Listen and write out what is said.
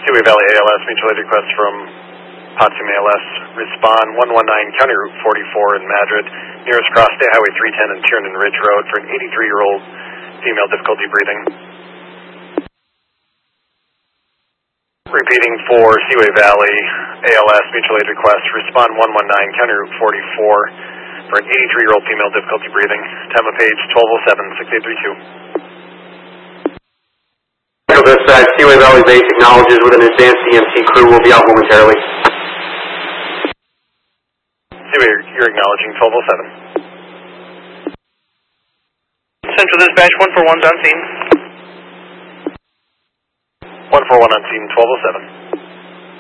Seaway Valley ALS, mutual aid request from Potsdam ALS. Respond 119 County Route 44 in Madrid, nearest cross State Highway 310 and Tiernan Ridge Road for an 83-year-old female, difficulty breathing. Repeating for Seaway Valley ALS, mutual aid request. Respond 119 County Route 44 for an 83-year-old female, difficulty breathing. Time of page 1207, 6832. This side, Seaway Valley Base acknowledges with an advanced EMT crew will be out momentarily. Seaway, you're acknowledging 1207. Central Dispatch, 141's on scene. 141 on scene, 1207.